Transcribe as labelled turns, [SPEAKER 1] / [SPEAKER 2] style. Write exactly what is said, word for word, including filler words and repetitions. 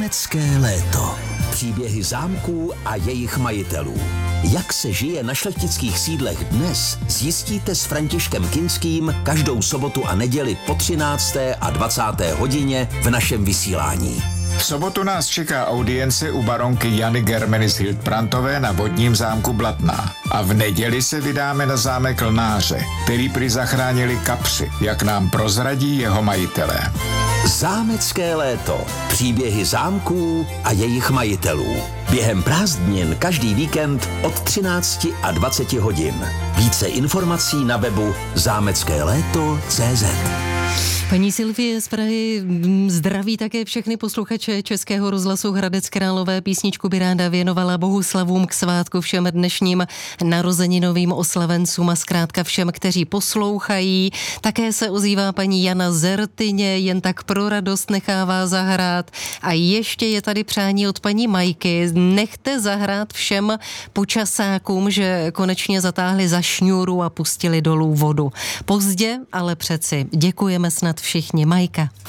[SPEAKER 1] Zámecké léto. Příběhy zámků a jejich majitelů. Jak se žije na šlechtických sídlech dnes, zjistíte s Františkem Kinským každou sobotu a neděli po třinácté a dvacáté hodině v našem vysílání.
[SPEAKER 2] V sobotu nás čeká audience u baronky Jany Germenis Hildbrandtové na vodním zámku Blatná. A v neděli se vydáme na zámek Lnáře, který prý zachránili kapři, jak nám prozradí jeho majitelé.
[SPEAKER 1] Zámecké léto. Příběhy zámků a jejich majitelů. Během prázdnin každý víkend od třinácti a dvaceti hodin. Více informací na webu zámecké léto tečka cé zet.
[SPEAKER 3] Paní Silvie z Prahy zdraví také všechny posluchače Českého rozhlasu Hradec Králové. Písničku by ráda věnovala Bohuslavům k svátku, všem dnešním narozeninovým oslavencům a zkrátka všem, kteří poslouchají. Také se ozývá paní Jana Zertyně, jen tak pro radost nechává zahrát. A ještě je tady přání od paní Majky. Nechte zahrát všem počasákům, že konečně zatáhli za šňůru a pustili dolů vodu. Pozdě, ale přeci děkujeme snad všichni. Majka.